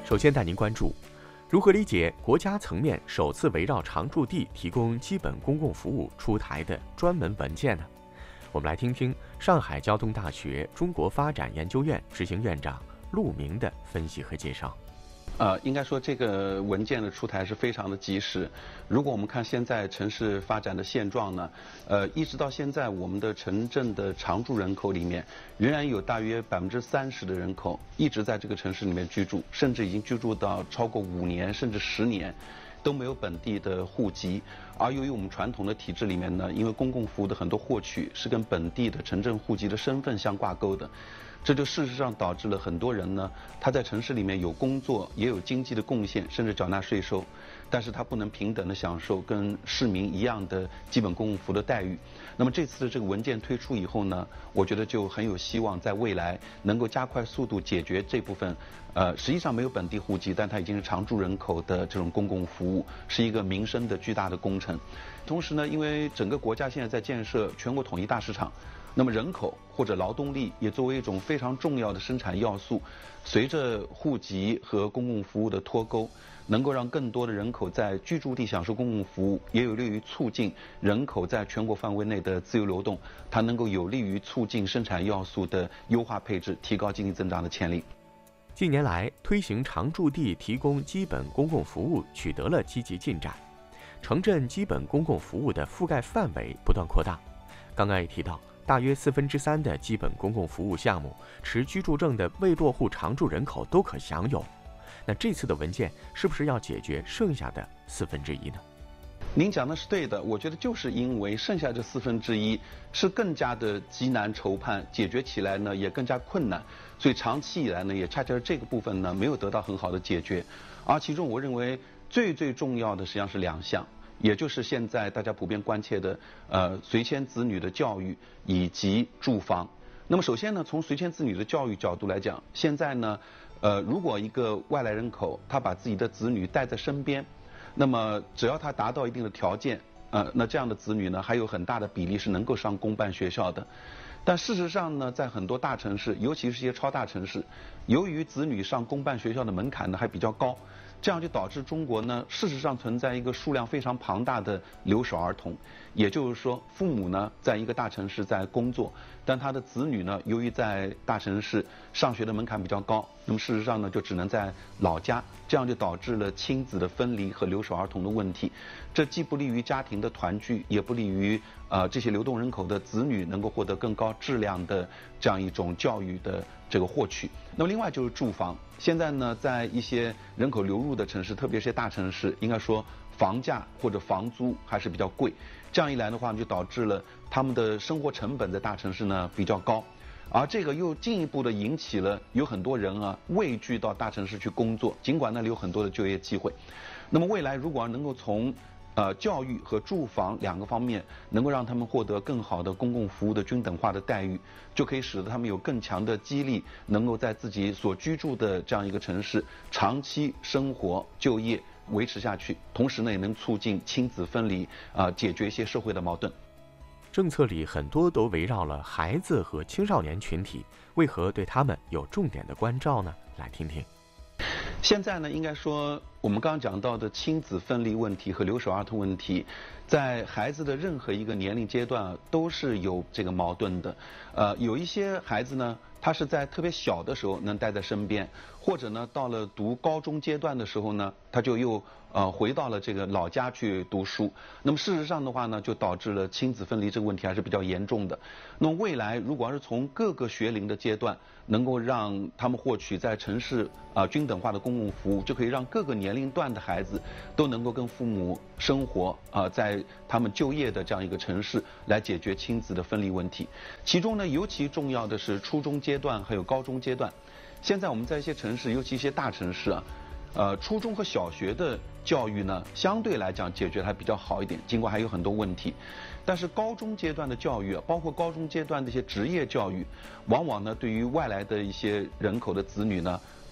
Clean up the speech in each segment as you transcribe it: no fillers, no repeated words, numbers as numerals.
首先带您关注，如何理解国家层面首次围绕常住地提供基本公共服务出台的专门文件呢？我们来听听上海交通大学中国发展研究院执行院长陆明的分析和介绍。 应该说这个文件的出台是非常的及时。如果我们看现在城市发展的现状呢，一直到现在，我们的城镇的常住人口里面，仍然有大约30%的人口一直在这个城市里面居住，甚至已经居住到超过5年甚至10年。都没有本地的户籍，而由于我们传统的体制里面呢，因为公共服务的很多获取是跟本地的城镇户籍的身份相挂钩的，这就事实上导致了很多人呢，他在城市里面有工作，也有经济的贡献，甚至缴纳税收，但是他不能平等的享受跟市民一样的基本公共服务的待遇。那么这次的这个文件推出以后呢，我觉得就很有希望在未来能够加快速度解决这部分实际上没有本地户籍，但它已经是常住人口的这种公共服务，是一个民生的巨大的工程。同时呢，因为整个国家现在在建设全国统一大市场，那么人口或者劳动力也作为一种非常重要的生产要素，随着户籍和公共服务的脱钩，能够让更多的人口在居住地享受公共服务，也有利于促进人口在全国范围内的自由流动，它能够有利于促进生产要素的优化配置，提高经济增长的潜力。 近年来，推行常住地提供基本公共服务取得了积极进展，城镇基本公共服务的覆盖范围不断扩大。刚刚也提到，大约3%的基本公共服务项目，持居住证的未落户常住人口都可享有。那这次的文件是不是要解决剩下的1/4呢？ 您讲的是对的，我觉得就是因为剩下这1/4是更加的极难筹判，解决起来呢也更加困难，所以长期以来呢也恰恰是这个部分呢没有得到很好的解决。而其中我认为最重要的实际上是2项，也就是现在大家普遍关切的随迁子女的教育以及住房。那么首先呢，从随迁子女的教育角度来讲，现在呢如果一个外来人口他把自己的子女带在身边，那么只要他达到一定的条件，那这样的子女呢，还有很大的比例是能够上公办学校的。但事实上呢，在很多大城市，尤其是一些超大城市，由于子女上公办学校的门槛呢还比较高，这样就导致中国呢，事实上存在一个数量非常庞大的留守儿童。也就是说，父母呢在一个大城市在工作，但他的子女呢，由于在大城市上学的门槛比较高，那么事实上呢就只能在老家，这样就导致了亲子的分离和留守儿童的问题。这既不利于家庭的团聚，也不利于这些流动人口的子女能够获得更高质量的这样一种教育的这个获取。那么另外就是住房，现在呢在一些人口流入的城市，特别是大城市，应该说房价或者房租还是比较贵，这样一来的话就导致了他们的生活成本在大城市呢比较高，而这个又进一步的引起了有很多人畏惧到大城市去工作，尽管那里有很多的就业机会。那么未来如果要能够从教育和住房2个方面能够让他们获得更好的公共服务的均等化的待遇，就可以使得他们有更强的激励，能够在自己所居住的这样一个城市长期生活就业维持下去，同时呢也能促进亲子分离，解决一些社会的矛盾。 政策里很多都围绕了孩子和青少年群体，为何对他们有重点的关照呢？来听听。 现在呢，应该说我们刚刚讲到的亲子分离问题和留守儿童问题，在孩子的任何一个年龄阶段都是有这个矛盾的。有一些孩子呢，他是在特别小的时候能带在身边，或者呢到了读高中阶段的时候呢，他就又回到了这个老家去读书。那么事实上的话呢，就导致了亲子分离这个问题还是比较严重的。那么未来如果要是从各个学龄的阶段能够让他们获取在城市均等化的公共服务，就可以让各个年龄段的孩子都能够跟父母生活在他们就业的这样一个城市，来解决亲子的分离问题。其中呢，尤其重要的是初中阶段还有高中阶段。现在我们在一些城市，尤其一些大城市初中和小学的教育呢，相对来讲解决得还比较好一点，尽管还有很多问题。但是高中阶段的教育包括高中阶段的一些职业教育，往往呢对于外来的一些人口的子女呢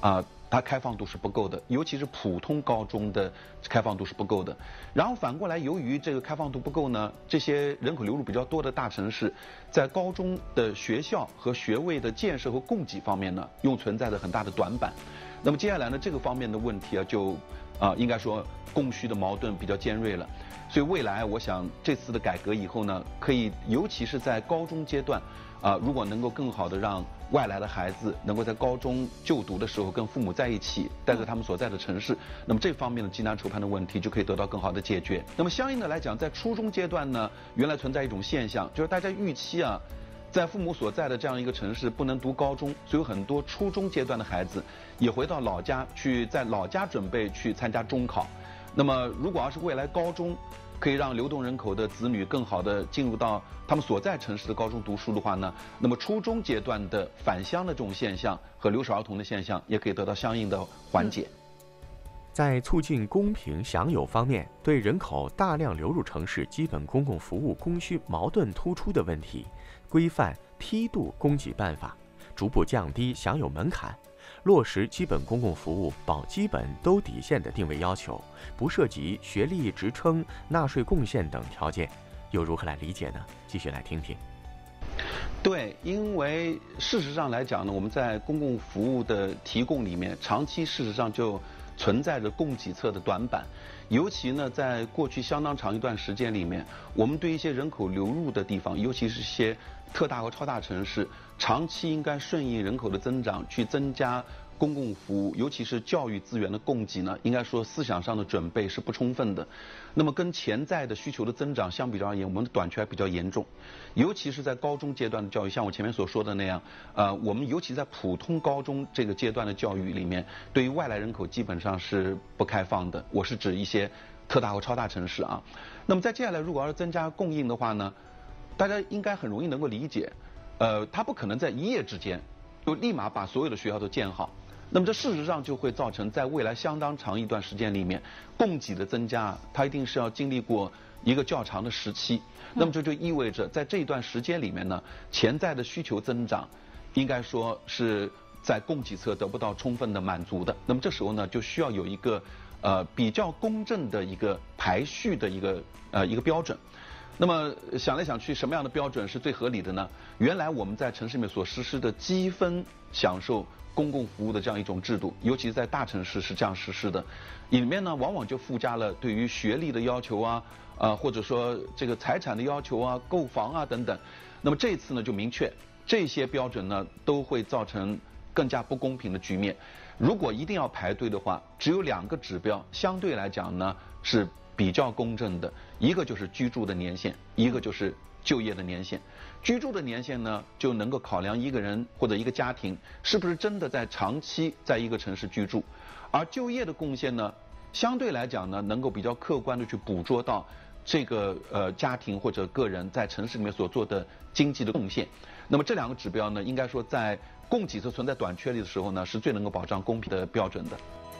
它开放度是不够的，尤其是普通高中的开放度是不够的。然后反过来，由于这个开放度不够呢，这些人口流入比较多的大城市，在高中的学校和学位的建设和供给方面呢，又存在着很大的短板。那么接下来呢，这个方面的问题应该说供需的矛盾比较尖锐了。所以未来我想这次的改革以后呢，可以尤其是在高中阶段，如果能够更好的让外来的孩子能够在高中就读的时候跟父母在一起，带着他们所在的城市，那么这方面的极难筹判的问题就可以得到更好的解决。那么相应的来讲，在初中阶段呢，原来存在一种现象，就是大家预期在父母所在的这样一个城市不能读高中，所以有很多初中阶段的孩子也回到老家去，在老家准备去参加中考。那么如果要是未来高中可以让流动人口的子女更好的进入到他们所在城市的高中读书的话呢，那么初中阶段的返乡的这种现象和留守儿童的现象也可以得到相应的缓解。 在促进公平享有方面，对人口大量流入城市基本公共服务供需矛盾突出的问题，规范梯度供给办法，逐步降低享有门槛，落实基本公共服务保基本兜底线的定位要求，不涉及学历、职称、纳税贡献等条件，又如何来理解呢？继续来听听。 对，因为事实上来讲呢，我们在公共服务的提供里面，长期事实上就存在着供给侧的短板，尤其呢，在过去相当长一段时间里面，我们对一些人口流入的地方，尤其是一些特大和超大城市，长期应该顺应人口的增长去增加公共服务，尤其是教育资源的供给呢，应该说思想上的准备是不充分的。那么跟潜在的需求的增长相比较而言，我们的短缺还比较严重，尤其是在高中阶段的教育，像我前面所说的那样，我们尤其在普通高中这个阶段的教育里面，对于外来人口基本上是不开放的。我是指一些特大和超大城市啊。那么在接下来如果要是增加供应的话呢，大家应该很容易能够理解，它不可能在一夜之间就立马把所有的学校都建好。那么这事实上就会造成在未来相当长一段时间里面，供给的增加，它一定是要经历过一个较长的时期。那么这就意味着在这一段时间里面呢，潜在的需求增长，应该说是在供给侧得不到充分的满足的。那么这时候呢，就需要有一个比较公正的一个排序的一个标准。那么想来想去，什么样的标准是最合理的呢？原来我们在城市里面所实施的积分享受公共服务的这样一种制度，尤其是在大城市是这样实施的，里面呢往往就附加了对于学历的要求或者说这个财产的要求购房等等。那么这次呢就明确，这些标准呢都会造成更加不公平的局面。如果一定要排队的话，只有2个指标，相对来讲呢是比较公正的，一个就是居住的年限，一个就是就业的年限。居住的年限呢，就能够考量一个人或者一个家庭是不是真的在长期在一个城市居住，而就业的贡献呢，相对来讲呢，能够比较客观的去捕捉到这个家庭或者个人在城市里面所做的经济的贡献。那么这2个指标呢，应该说在供给侧存在短缺的时候呢，是最能够保障公平的标准的。